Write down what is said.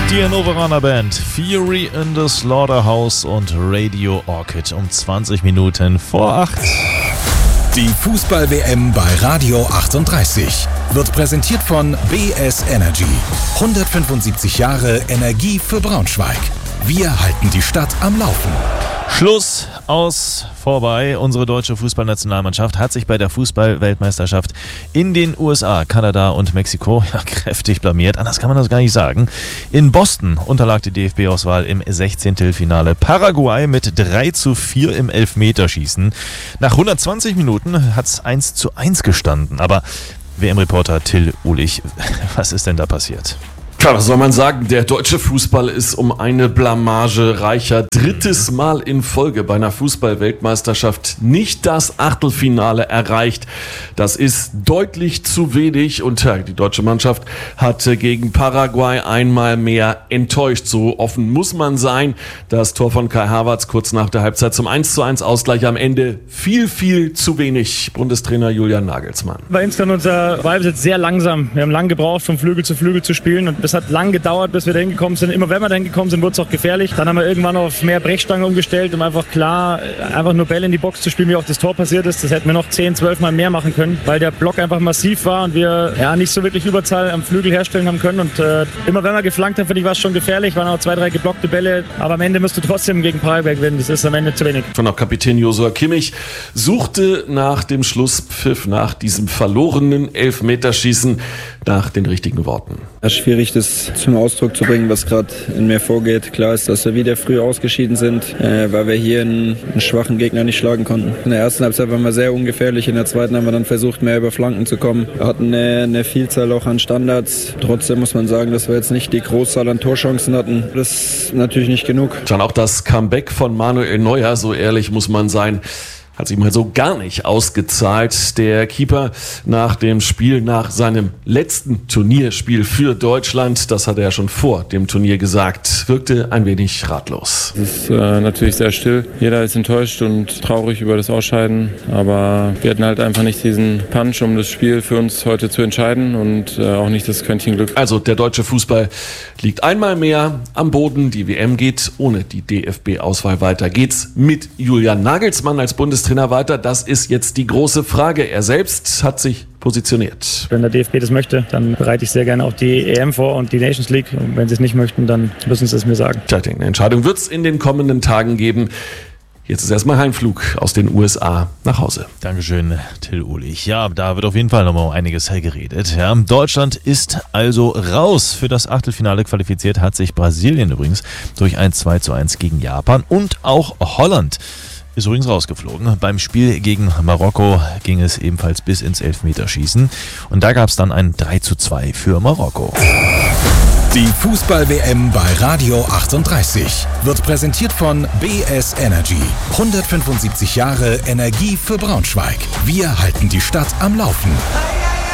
Die Hannoveraner Band Fury in the Slaughterhouse und Radio Orchid um 20 Minuten vor 8. Die Fußball-WM bei Radio 38 wird präsentiert von BS Energy. 175 Jahre Energie für Braunschweig. Wir halten die Stadt am Laufen. Schluss, aus, vorbei. Unsere deutsche Fußballnationalmannschaft hat sich bei der Fußball-Weltmeisterschaft in den USA, Kanada und Mexiko kräftig blamiert. Anders kann man das gar nicht sagen. In Boston unterlag die DFB-Auswahl im 16. Finale Paraguay mit 3:4 im Elfmeterschießen. Nach 120 Minuten hat es 1:1 gestanden. Aber WM-Reporter Till Uhlich, was ist denn da passiert? Tja, was soll man sagen? Der deutsche Fußball ist um eine Blamage reicher. Drittes Mal in Folge bei einer Fußball-Weltmeisterschaft nicht das Achtelfinale erreicht. Das ist deutlich zu wenig und die deutsche Mannschaft hat gegen Paraguay einmal mehr enttäuscht. So offen muss man sein. Das Tor von Kai Havertz kurz nach der Halbzeit zum 1:1 Ausgleich am Ende viel zu wenig. Bundestrainer Julian Nagelsmann. War insgesamt unser Ballbesitz sehr langsam. Wir haben lang gebraucht, von Flügel zu spielen und es hat lang gedauert, bis wir da hingekommen sind. Immer wenn wir da hingekommen sind, wurde es auch gefährlich. Dann haben wir irgendwann auf mehr Brechstangen umgestellt, um einfach nur Bälle in die Box zu spielen, wie auch das Tor passiert ist. Das hätten wir noch 10-12 Mal mehr machen können, weil der Block einfach massiv war und wir nicht so wirklich Überzahl am Flügel herstellen haben können. Und immer wenn wir geflankt haben, finde ich, war es schon gefährlich. Waren auch 2-3 geblockte Bälle. Aber am Ende musst du trotzdem gegen Paraguay gewinnen. Das ist am Ende zu wenig. Von auch Kapitän Joshua Kimmich suchte nach dem Schlusspfiff, nach diesem verlorenen Elfmeterschießen, nach den richtigen Worten. Es ist schwierig, das zum Ausdruck zu bringen, was gerade in mir vorgeht. Klar ist, dass wir wieder früh ausgeschieden sind, weil wir hier einen schwachen Gegner nicht schlagen konnten. In der ersten Halbzeit waren wir sehr ungefährlich, in der zweiten haben wir dann versucht, mehr über Flanken zu kommen. Wir hatten eine Vielzahl auch an Standards. Trotzdem muss man sagen, dass wir jetzt nicht die Großzahl an Torchancen hatten. Das ist natürlich nicht genug. Dann auch das Comeback von Manuel Neuer, so ehrlich muss man sein, hat sich mal so gar nicht ausgezahlt. Der Keeper nach dem Spiel, nach seinem letzten Turnierspiel für Deutschland, das hat er ja schon vor dem Turnier gesagt, wirkte ein wenig ratlos. Es ist natürlich sehr still. Jeder ist enttäuscht und traurig über das Ausscheiden, aber wir hatten halt einfach nicht diesen Punch, um das Spiel für uns heute zu entscheiden und auch nicht das Quäntchen Glück. Also der deutsche Fußball liegt einmal mehr am Boden. Die WM geht ohne die DFB-Auswahl weiter. Geht's mit Julian Nagelsmann als Bundestrainer weiter? Das ist jetzt die große Frage. Er selbst hat sich positioniert. Wenn der DFB das möchte, dann bereite ich sehr gerne auch die EM vor und die Nations League. Und wenn sie es nicht möchten, dann müssen sie es mir sagen. Tja, eine Entscheidung wird es in den kommenden Tagen geben. Jetzt ist erstmal Heimflug aus den USA nach Hause. Dankeschön, Till Uhlich. Ja, da wird auf jeden Fall nochmal einiges geredet. Ja, Deutschland ist also raus. Für das Achtelfinale qualifiziert hat sich Brasilien übrigens durch ein 2:1 gegen Japan und auch Holland ist übrigens rausgeflogen. Beim Spiel gegen Marokko ging es ebenfalls bis ins Elfmeterschießen und da gab es dann ein 3:2 für Marokko. Die Fußball-WM bei Radio 38 wird präsentiert von BS Energy. 175 Jahre Energie für Braunschweig. Wir halten die Stadt am Laufen.